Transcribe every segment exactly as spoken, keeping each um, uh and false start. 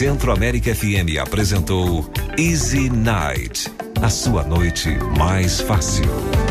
Centro-América F M apresentou Easy Night, a sua noite mais fácil.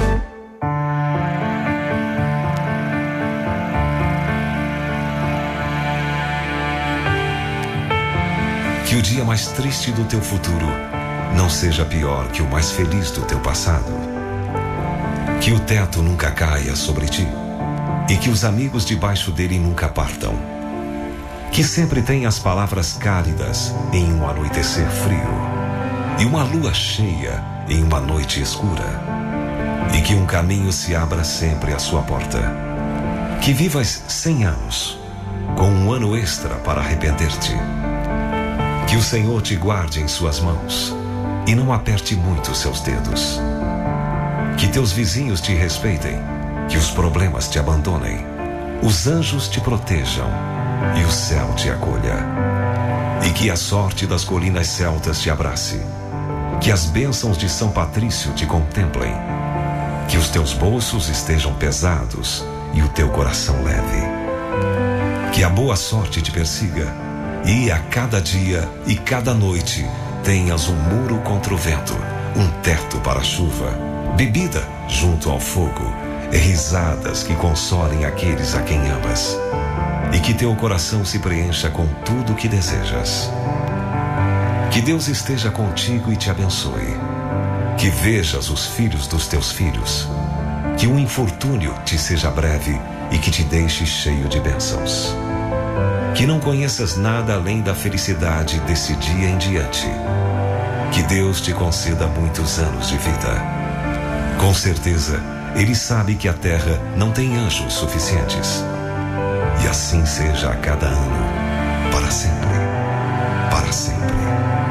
Que o dia mais triste do teu futuro não seja pior que o mais feliz do teu passado. Que o teto nunca caia sobre ti e que os amigos debaixo dele nunca partam. Que sempre tenha as palavras cálidas em um anoitecer frio e uma lua cheia em uma noite escura. E que um caminho se abra sempre à sua porta. Que vivas cem anos, com um ano extra para arrepender-te. Que o Senhor te guarde em suas mãos e não aperte muito seus dedos. Que teus vizinhos te respeitem, que os problemas te abandonem, os anjos te protejam e o céu te acolha. E que a sorte das colinas celtas te abrace. Que as bênçãos de São Patrício te contemplem. Que os teus bolsos estejam pesados e o teu coração leve. Que a boa sorte te persiga e a cada dia e cada noite tenhas um muro contra o vento, um teto para a chuva, bebida junto ao fogo e risadas que consolem aqueles a quem amas. E que teu coração se preencha com tudo o que desejas. Que Deus esteja contigo e te abençoe. Que vejas os filhos dos teus filhos. Que o infortúnio te seja breve e que te deixe cheio de bênçãos. Que não conheças nada além da felicidade desse dia em diante. Que Deus te conceda muitos anos de vida. Com certeza, Ele sabe que a terra não tem anjos suficientes. E assim seja a cada ano, para sempre, para sempre.